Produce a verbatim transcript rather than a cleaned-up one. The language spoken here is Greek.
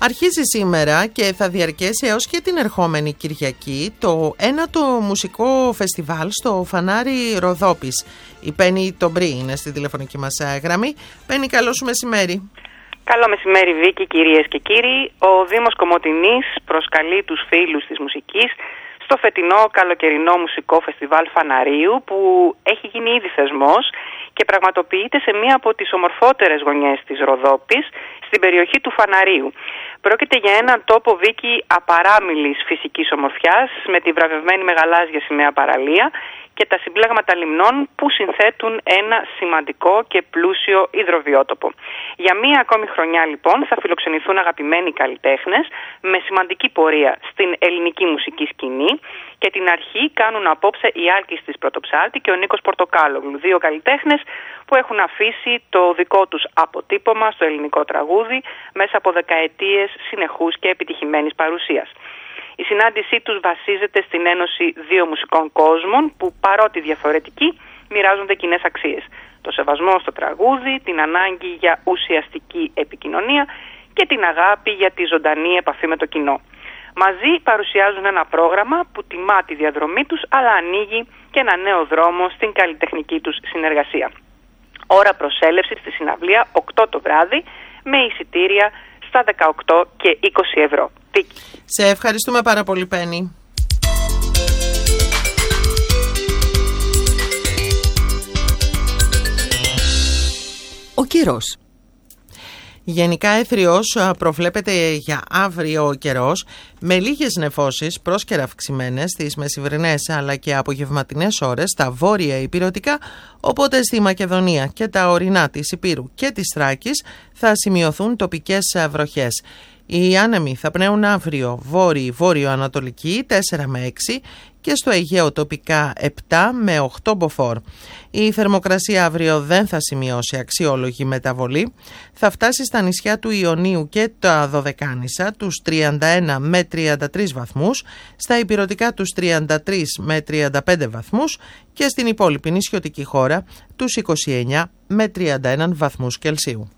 Αρχίζει σήμερα και θα διαρκέσει έως και την ερχόμενη Κυριακή το ένατο μουσικό φεστιβάλ στο Φανάρι Ροδόπης. Η Πέννη Τομπρή είναι στη τηλεφωνική μας γραμμή. Πέννη, καλό σου μεσημέρι. Καλό μεσημέρι, Βίκη, κυρίες και κύριοι. Ο Δήμος Κομοτηνής προσκαλεί τους φίλους της μουσικής στο φετινό καλοκαιρινό μουσικό φεστιβάλ Φαναρίου, που έχει γίνει ήδη θεσμός και πραγματοποιείται σε μία από τις ομορφότερες γωνιές της Ροδόπης, στην περιοχή του Φαναρίου. Πρόκειται για έναν τόπο, Βίκη, απαράμιλης φυσικής ομορφιάς, με τη βραβευμένη μεγαλάζια σημαία παραλία και τα συμπλέγματα λιμνών που συνθέτουν ένα σημαντικό και πλούσιο υδροβιότοπο. Για μία ακόμη χρονιά, λοιπόν, θα φιλοξενηθούν αγαπημένοι καλλιτέχνες με σημαντική πορεία στην ελληνική μουσική σκηνή, και την αρχή κάνουν απόψε η Άλκης της Πρωτοψάλτη και ο Νίκος Πορτοκάλογλου, δύο καλλιτέχνες που έχουν αφήσει το δικό τους αποτύπωμα στο ελληνικό τραγούδι μέσα από δεκαετίες συνεχούς και επιτυχημένης παρουσίας. Η συνάντησή τους βασίζεται στην ένωση δύο μουσικών κόσμων που, παρότι διαφορετικοί, μοιράζονται κοινές αξίες. Το σεβασμό στο τραγούδι, την ανάγκη για ουσιαστική επικοινωνία και την αγάπη για τη ζωντανή επαφή με το κοινό. Μαζί παρουσιάζουν ένα πρόγραμμα που τιμά τη διαδρομή τους, αλλά ανοίγει και ένα νέο δρόμο στην καλλιτεχνική τους συνεργασία. Ώρα προσέλευσης στη συναυλία οκτώ το βράδυ, με εισιτήρια στα δεκαοκτώ και είκοσι ευρώ. Σε ευχαριστούμε πάρα πολύ, Πέννη. Ο καιρός. Γενικά έθριος προβλέπεται για αύριο ο καιρός, με λίγες νεφώσεις πρόσκαιρα αυξημένες στις μεσημβρινές αλλά και απογευματινές ώρες στα βόρεια ηπειρωτικά, οπότε στη Μακεδονία και τα ορεινά της Ηπείρου και της Θράκης θα σημειωθούν τοπικές βροχές. Οι άνεμοι θα πνέουν αύριο βόρειο-βόρειο-ανατολική τέσσερα με έξι και στο Αιγαίο τοπικά επτά με οκτώ μποφόρ. Η θερμοκρασία αύριο δεν θα σημειώσει αξιόλογη μεταβολή. Θα φτάσει στα νησιά του Ιωνίου και τα Δωδεκάνησα τους τριάντα ένα με τριάντα τρεις βαθμούς, στα ηπειρωτικά τους τριάντα τρεις με τριάντα πέντε βαθμούς και στην υπόλοιπη νησιωτική χώρα τους είκοσι εννέα με τριάντα ένα βαθμούς Κελσίου.